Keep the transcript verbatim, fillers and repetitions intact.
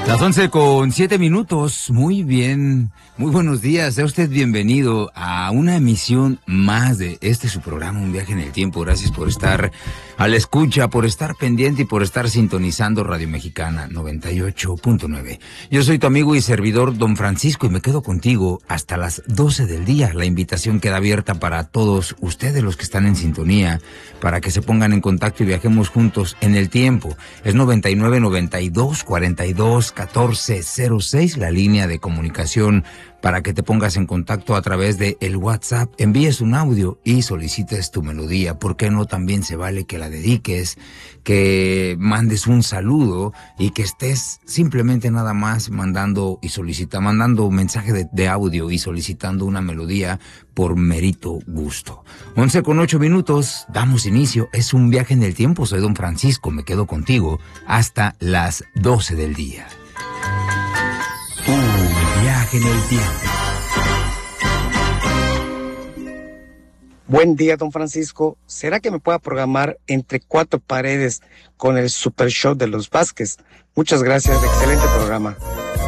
Las once con siete minutos, muy bien, muy buenos días, sea usted bienvenido a una emisión más de este su programa, Un Viaje en el Tiempo. Gracias por estar a la escucha, por estar pendiente y por estar sintonizando Radio Mexicana noventa y ocho punto nueve. Yo soy tu amigo y servidor Don Francisco y me quedo contigo hasta las doce del día. La invitación queda abierta para todos ustedes los que están en sintonía, para que se pongan en contacto y viajemos juntos en el tiempo. Es noventa y nueve, noventa y dos, cuarenta y dos, catorce cero seis, la línea de comunicación para que te pongas en contacto a través de el WhatsApp, envíes un audio y solicites tu melodía. ¿Por qué no? También se vale que la dediques, que mandes un saludo y que estés simplemente nada más mandando y solicita, mandando un mensaje de, de audio y solicitando una melodía por mérito gusto. once con ocho minutos, damos inicio. Es un viaje en el tiempo. Soy Don Francisco, me quedo contigo hasta las doce del día. Un viaje en el tiempo. Buen día, Don Francisco. ¿Será que me pueda programar Entre Cuatro Paredes con el Super Show de los Vázquez? Muchas gracias, excelente programa.